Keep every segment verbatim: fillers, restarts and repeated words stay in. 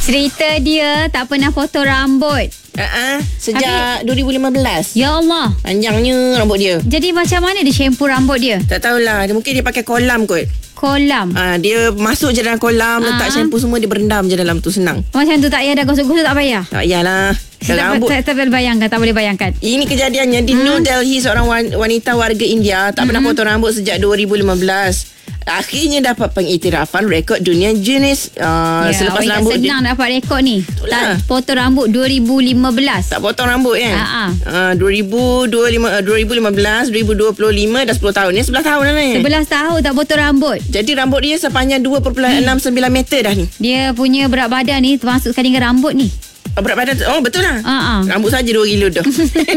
Cerita dia tak pernah potong rambut. Uh-uh, sejak Habis, dua ribu lima belas. Ya Allah, panjangnya rambut dia. Jadi macam mana dia shampoo rambut dia? Tak tahulah, dia mungkin dia pakai kolam kot. Kolam. Ah, dia masuk je dalam kolam, Ah. letak shampoo semua, dia berendam je dalam tu, senang. Macam tu tak payah dah gosok-gosok, tak payah. Tak payahlah. Tak, Rambut. tak, tak, tak boleh bayangkan, tak boleh bayangkan. Ini kejadiannya di hmm. New Delhi, seorang wanita warga India tak hmm. pernah potong rambut sejak dua ribu lima belas. Akhirnya dapat pengiktirafan rekod dunia Guinness uh, ya, selepas orang rambut senang dia dapat rekod ni. Itulah. Tak potong rambut dua ribu lima belas. Tak potong rambut kan? Ha-ha. Uh, dua ribu lima belas, dua ribu dua puluh lima dah sepuluh tahun ni, sebelas tahun dah ni. sebelas tahun tak potong rambut. Jadi rambut dia sepanjang dua perpuluhan enam sembilan meter dah ni. Dia punya berat badan ni termasukkan dengan rambut ni. Berat badan, oh betul lah. Ha-ha. Rambut saja dua kilo dah.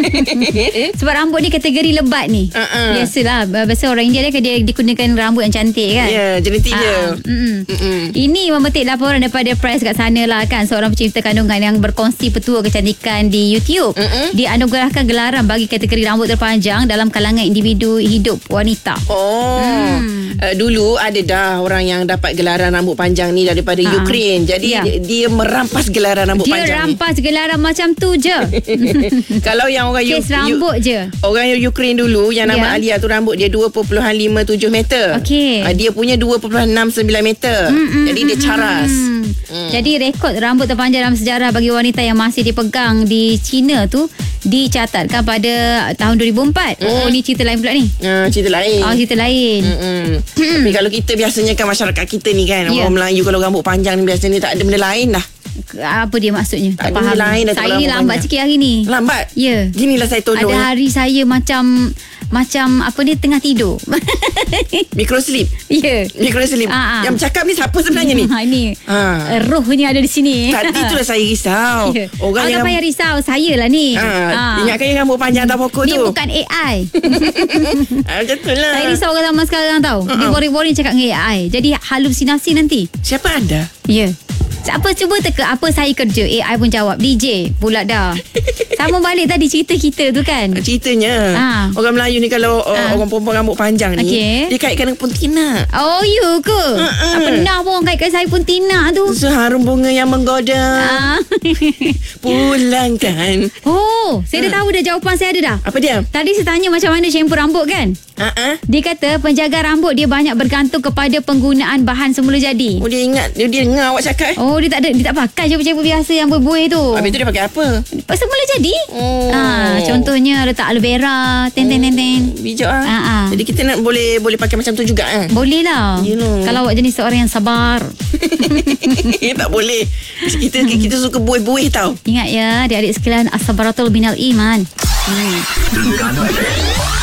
Sebab rambut ni kategori lebat ni. Ha-ha. Biasalah, biasa orang India dia, dia digunakan rambut yang cantik kan. Ya, yeah, genetik dia. Mm-mm. Mm-mm. Ini memetik laporan daripada Press kat sana lah kan. Seorang pencipta kandungan yang berkongsi petua kecantikan di YouTube. Mm-mm. Dianugerahkan gelaran bagi kategori rambut terpanjang dalam kalangan individu hidup wanita. Oh, hmm. uh, dulu ada dah orang yang dapat gelaran rambut panjang ni daripada Ha. Ukraine. Jadi Ya. dia, dia merampas gelaran rambut Dia panjang rampas gelaran macam tu je. ni. Kalau yang orang Kes U- rambut U- je. Orang Ukraine dulu yang nama Ya. Alia tu rambut dia dua perpuluhan lima tujuh meter. Okey. Uh, dia punya dua perpuluhan enam sembilan meter. Mm-mm. Jadi dia caras. Hmm. Hmm. Jadi rekod rambut terpanjang dalam sejarah bagi wanita yang masih dipegang di China tu dicatatkan pada tahun dua ribu empat. Mm. Oh, ni cerita lain pula ni. Uh, cerita lain. Oh, cerita lain. Mm-mm. Tapi kalau kita biasanya kan masyarakat kita ni kan, Ya. orang Melayu kalau rambut panjang ni biasanya tak ada benda lain dah. Apa dia maksudnya? Tak Tak, ada faham. benda lain dah Saya kalau ni rambut lambat panjang. sikit hari ni. Lambat? Ya. Ginilah saya tolong. Ada eh. hari saya macam macam apa ni tengah tidur. Micro sleep. Ya. Micro sleep. Ah, ah. Yang bercakap ni siapa sebenarnya ni? Ha, ini. Ha. Uh, rohnya ada di sini. Tadi tu dah saya risau. Ya. Orang oh, yang tak payah risau, saya lah ni. ha, Ha. ingatkan yang rambut panjang atas pokok Ni tu. bukan A I. Ha, betul lah. Saya risau orang zaman sekarang tau. Dia Uh-uh. boring-boring cakap dengan A I. Jadi halusinasi nanti. Siapa anda? Ya. Siapa cuba teka apa saya kerja? A I pun jawab D J pula dah. Sama balik tadi cerita kita tu kan. Ceritanya Ha. orang Melayu ni kalau Ha. uh, orang perempuan rambut panjang ni, Okey. dia kaitkan dengan pontianak. Oh, you ke? Uh-uh. Tak pernah pun orang kaitkan saya pun Tina tu. Seharum bunga yang menggoda. Ah. Pulangkan. Oh, saya dah tahu dah jawapan saya ada dah. Apa dia? Tadi saya tanya macam mana shampoo rambut kan? Ha-ha. Dia kata penjaga rambut dia banyak bergantung kepada penggunaan bahan semula jadi. Oh, dia ingat dia, dia dengar awak cakap. Oh, dia tak ada, dia tak pakai shampoo-shampoo biasa yang berbuih tu. Habis tu dia pakai apa? Semula jadi. Oh. Ah, contohnya letak aloe vera, ten ten ten ten. Bijak ah. Ah, ah. Jadi kita nak boleh boleh pakai macam tu juga ah. Boleh lah. You know. Kalau awak jenis seorang yang sabar. Tak boleh. Kita kita suka buih-buih tau. Ingat ya, adik-adik sekalian, as-sabaratul minal iman. Terengganu F M.